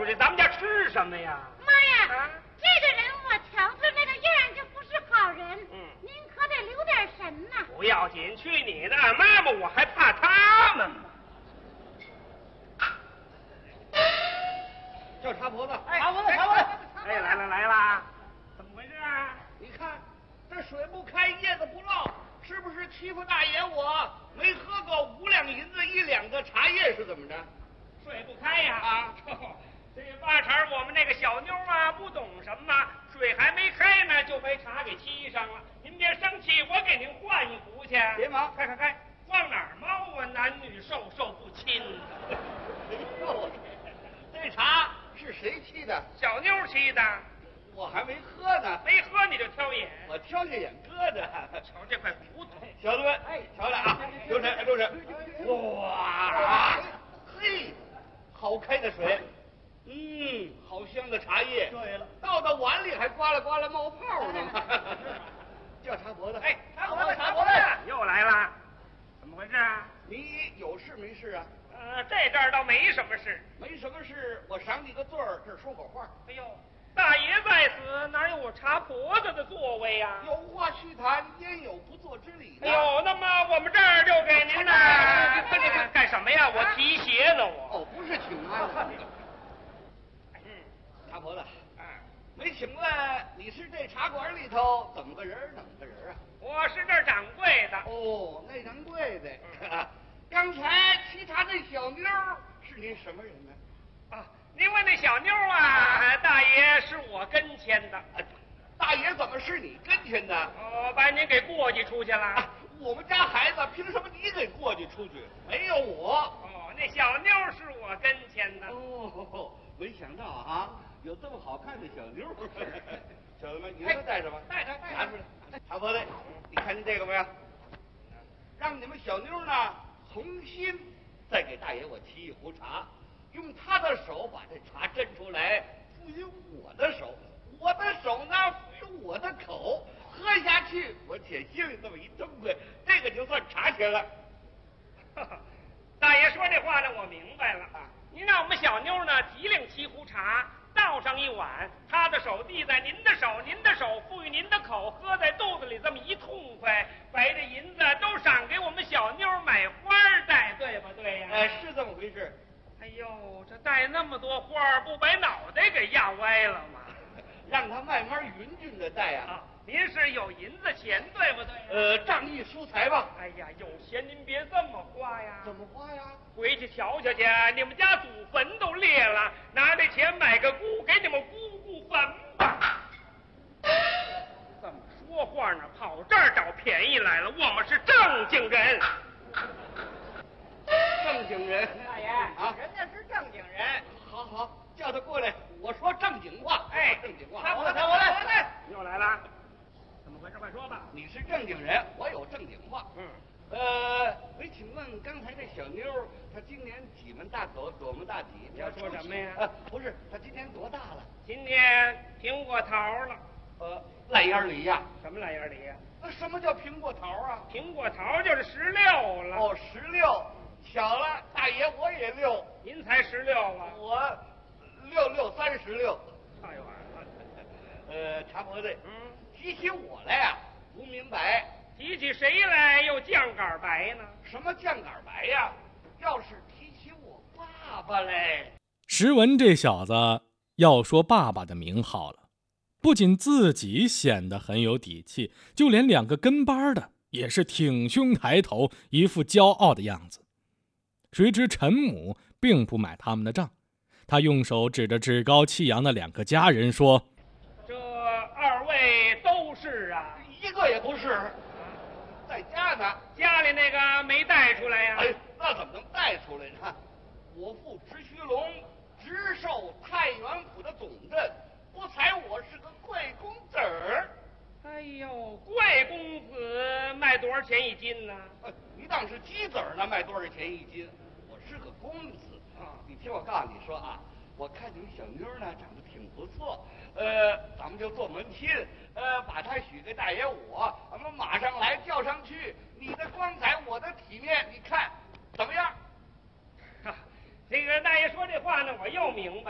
出去，咱们家吃什么呀？ 妈呀，这个人我瞧出那个样就不是好人。您可得留点神呐。 不要紧，去你的！妈妈，我还怕他们吗？ 叫茶婆子， 茶婆子，茶婆子， 哎，来啦！怎么回事啊？ 你看这水不开，叶子不落，是不是欺负大爷我没喝够5两银子1两的茶叶是怎么着？ 水不开呀！ 啊， 这八成我们那个小妞啊不懂什么，水还没开呢就被茶给沏上了。您别生气，我给您换一壶去。 别忙， 开，往哪儿猫啊？男女授受不亲。 哎呦，这茶是谁沏的？ 小妞沏的， 我还没喝呢。 没喝你就挑眼。 我挑下眼搁着。 瞧这块骨头， 小子们，瞧着啊，留神。哇，嘿，好开的水，好香的茶叶。 对了， 倒到碗里还呱啦呱啦冒泡呢嘛。叫茶婆子， 哎， 茶婆子，茶婆子， 又来了，怎么回事啊？ 你有事没事啊？ 这阵儿倒没什么事。 没什么事，我赏你个座儿，这儿说会儿话。 哎呦，大爷在此，哪有我茶婆子的座位呀？ 有话须谈，焉有不做之理的？ 哎呦，那么我们这儿就给您呢。干什么呀？我提鞋呢，我。 哦，不是请安了。茶婆子，没请来，你是这茶馆里头怎么个人啊？ 我是这儿掌柜的。 哦，那掌柜的。刚才沏茶那小妞是您什么人呢？ 啊，您问那小妞啊，大爷是我跟前的。 大爷怎么是你跟前的？ 把您给过继出去了。 我们家孩子凭什么你给过继出去？没有我。 那小妞是我跟前的。 哦，没想到啊，有这么好看的小妞。小子们，你说带什么？ 带着。 拿出来。茶婆子，你看见这个没有？让你们小妞呢重新再给大爷我沏一壶茶，用他的手把这茶斟出来，赋予我的手，我的手呢赋予我的口，喝下去我且心里这么一痛快，这个就算茶钱了。 大爷说这话呢，我明白了。您让我们小妞呢提领沏壶茶，倒上一碗，她的手递在您的手，您的手赋予您的口，喝在肚子里这么一痛快，把这银子都赏给我们小妞买花戴，对不对呀？ 是这么回事。 哎呦，这戴那么多花，不把脑袋给压歪了吗？ 让他慢慢匀匀的戴啊。 您是有银子钱，对不对？ 仗义疏财吧。 哎呀，有钱您别这么花呀。 怎么花呀？ 回去瞧瞧去，你们家祖坟都裂了，拿这钱买个姑，给你们姑姑坟吧。这么说话呢，跑这儿找便宜来了。我们是正经人。 正经人。 大爷啊， 人家是正经人。 好，叫他过来，我说正经话。正经话。 我来。 又来了，怎么回事？快说吧。 你是正经人，我有正经话。没请问刚才这小妞，她今年几门大口，多门大体？ 你要说什么呀？ 不是，她今年多大了？ 今天苹果桃了。 烂眼梨呀？ 什么烂眼梨呀？ 什么叫苹果桃啊？ 苹果桃就是16了。 16，巧了，大爷我也6。 您才16啊？ 我6636。 太晚了。 茶婆子，提起我来呀，不明白。 提起谁来又酱杆白呢？ 什么酱杆白呀？要是提起我爸爸嘞。 石文这小子要说爸爸的名号了，不仅自己显得很有底气，就连2个跟班的也是挺胸抬头，一副骄傲的样子。谁知陈母并不买他们的账，他用手指着趾高气扬的2个家人说：“ 这2位都是啊？ 一个也不是。在家呢。 家里那个没带出来呀？ 那怎么能带出来呢？我父直须龙，直授太原府的总镇，不才我是个贵公子儿。 哎呦，贵公子卖多少钱一斤呢？ 你当是鸡子儿呢，卖多少钱一斤？我是个公子啊！你听我告诉你说啊，我看你们小妞呢长得挺不错，咱们就做门亲，把她许给大爷我，咱们马上来叫上去，你的光彩，我的体面，你看怎么样？ 这个大爷说这话呢，我又明白。